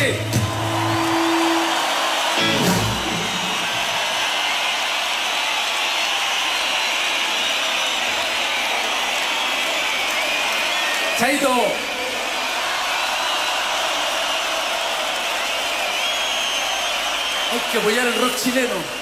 fuerte. Chaito. Hay que apoyar el rock chileno.